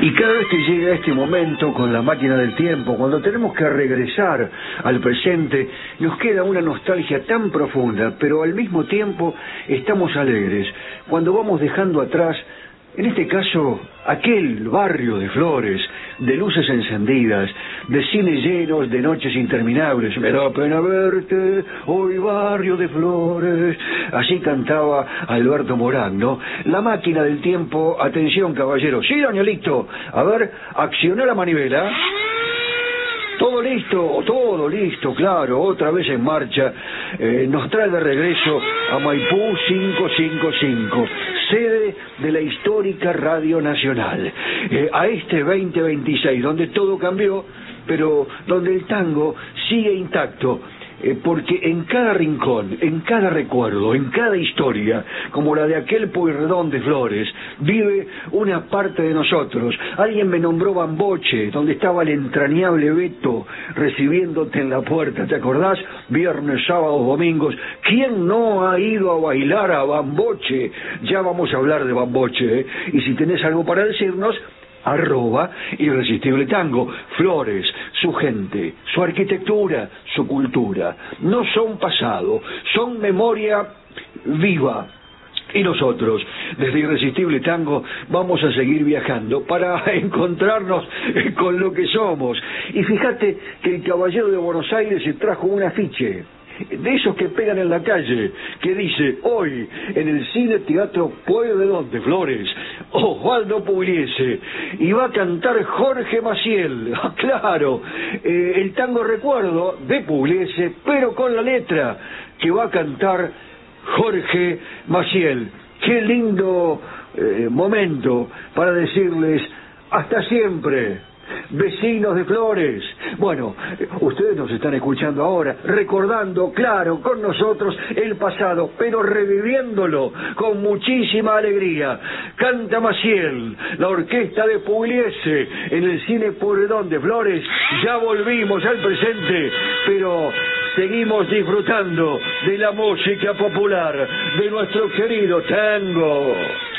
Y cada vez que llega este momento con la máquina del tiempo, cuando tenemos que regresar al presente, nos queda una nostalgia tan profunda, pero al mismo tiempo estamos alegres, cuando vamos dejando atrás, en este caso, aquel barrio de flores, de luces encendidas, de cines llenos, de noches interminables. Me da pena verte, hoy barrio de flores. Así cantaba Alberto Morán, ¿no? La máquina del tiempo, atención caballero. Sí, Danielito, a ver, acciona la manivela. Todo listo, claro, otra vez en marcha. Nos trae de regreso a Maipú 555, sede de la histórica Radio Nacional, a este 2026, donde todo cambió, pero donde el tango sigue intacto. Porque en cada rincón, en cada recuerdo, en cada historia, como la de aquel Pueyrredón de Flores, vive una parte de nosotros. Alguien me nombró Bamboche, donde estaba el entrañable Beto recibiéndote en la puerta, ¿te acordás? Viernes, sábados, domingos. ¿Quién no ha ido a bailar a Bamboche? Ya vamos a hablar de Bamboche, ¿eh? Y si tenés algo para decirnos, @Irresistible Tango. Flores, su gente, su arquitectura, su cultura, no son pasado, son memoria viva. Y nosotros, desde Irresistible Tango, vamos a seguir viajando para encontrarnos con lo que somos. Y fíjate que el Caballero de Buenos Aires se trajo un afiche, de esos que pegan en la calle, que dice: hoy en el Cine Teatro Pueyrredón de Flores, Osvaldo Pugliese, y va a cantar Jorge Maciel. Claro, el tango recuerdo de Pugliese, pero con la letra que va a cantar Jorge Maciel. Qué lindo momento para decirles hasta siempre, vecinos de Flores. Bueno, ustedes nos están escuchando ahora, recordando, claro, con nosotros el pasado, pero reviviéndolo con muchísima alegría. Canta Maciel, la orquesta de Pugliese, en el Cine Pueyrredón de Flores. Ya volvimos al presente, pero seguimos disfrutando de la música popular, de nuestro querido tango.